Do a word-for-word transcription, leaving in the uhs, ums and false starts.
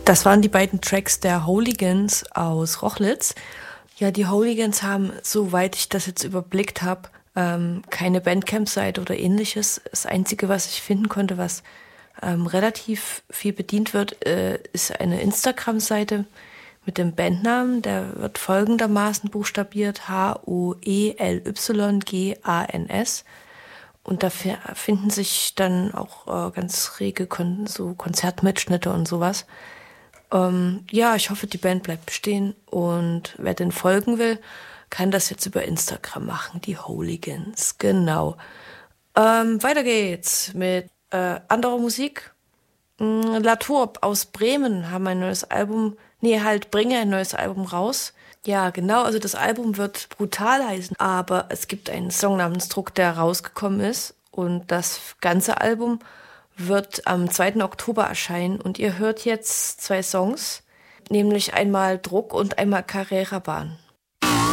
Das waren die beiden Tracks der Hooligans aus Rochlitz. Ja, die Hooligans haben, soweit ich das jetzt überblickt habe, ähm, keine Bandcamp-Seite oder ähnliches. Das Einzige, was ich finden konnte, was ähm, relativ viel bedient wird, äh, ist eine Instagram-Seite mit dem Bandnamen. Der wird folgendermaßen buchstabiert: H O E L Y G A N S. Und da finden sich dann auch äh, ganz rege Kon- so Konzertmitschnitte und sowas. Ähm, ja, ich hoffe, die Band bleibt bestehen, und wer denn folgen will, kann das jetzt über Instagram machen, die Hooligans, genau. Ähm, weiter geht's mit äh, anderer Musik. Mm, La Tourbe aus Bremen haben ein neues Album, nee, halt, bringen ein neues Album raus. Ja, genau, also das Album wird brutal heißen, aber es gibt einen Song namens Druck, der rausgekommen ist, und das ganze Album wird am zweiten Oktober erscheinen, und ihr hört jetzt zwei Songs, nämlich einmal Druck und einmal Carrera Bahn.